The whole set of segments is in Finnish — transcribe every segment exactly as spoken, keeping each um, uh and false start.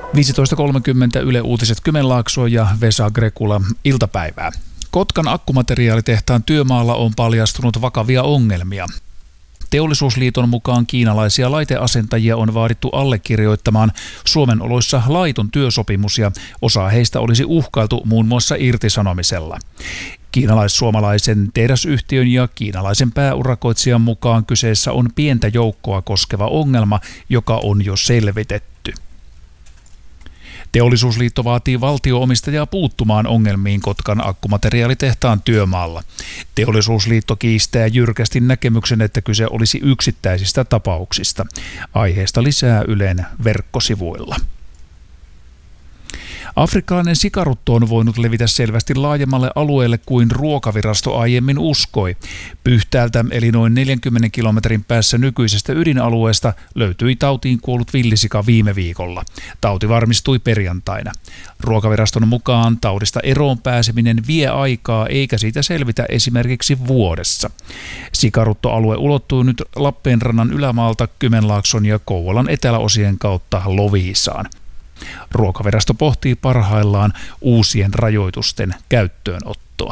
viisitoista kolmekymmentä Yle Uutiset Kymenlaakso ja Vesa Grekula iltapäivää. Kotkan akkumateriaalitehtaan työmaalla on paljastunut vakavia ongelmia. Teollisuusliiton mukaan kiinalaisia laiteasentajia on vaadittu allekirjoittamaan Suomen oloissa laiton työsopimus ja osa heistä olisi uhkailtu muun muassa irtisanomisella. Kiinalais-suomalaisen tehdasyhtiön ja kiinalaisen pääurakoitsijan mukaan kyseessä on pientä joukkoa koskeva ongelma, joka on jo selvitetty. Teollisuusliitto vaatii valtio-omistajaa puuttumaan ongelmiin Kotkan akkumateriaalitehtaan työmaalla. Teollisuusliitto kiistää jyrkästi näkemyksen, että kyse olisi yksittäisistä tapauksista. Aiheesta lisää Ylen verkkosivuilla. Afrikkalainen sikarutto on voinut levitä selvästi laajemmalle alueelle kuin Ruokavirasto aiemmin uskoi. Pyhtäältä eli noin neljänkymmenen kilometrin päässä nykyisestä ydinalueesta löytyi tautiin kuollut villisika viime viikolla. Tauti varmistui perjantaina. Ruokaviraston mukaan taudista eroon pääseminen vie aikaa eikä siitä selvitä esimerkiksi vuodessa. Sikaruttoalue ulottuu nyt Lappeenrannan ylämaalta Kymenlaakson ja Kouvolan eteläosien kautta Loviisaan. Ruokavirasto pohtii parhaillaan uusien rajoitusten käyttöönottoa.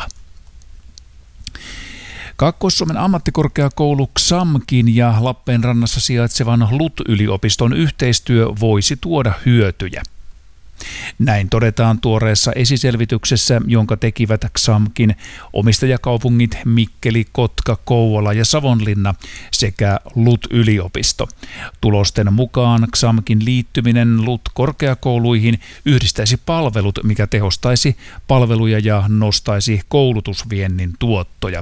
Kaakkois-Suomen ammattikorkeakoulu X A M:kin ja Lappeenrannassa sijaitsevan L U T-yliopiston yhteistyö voisi tuoda hyötyjä. Näin todetaan tuoreessa esiselvityksessä, jonka tekivät X A M:kin omistajakaupungit Mikkeli, Kotka, Kouvola ja Savonlinna sekä L U T-yliopisto. Tulosten mukaan X A M:kin liittyminen L U T-korkeakouluihin yhdistäisi palvelut, mikä tehostaisi palveluja ja nostaisi koulutusviennin tuottoja.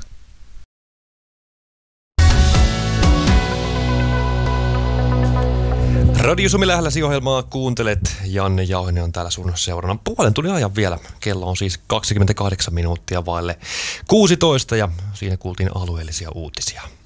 Radio Suomi lähelläsi ohjelmaa kuuntelet. Janne Jauhinen on täällä sun seurana puolen tunnin ajan vielä. Kello on siis kaksikymmentäkahdeksan minuuttia vaille kuusitoista ja siinä kuultiin alueellisia uutisia.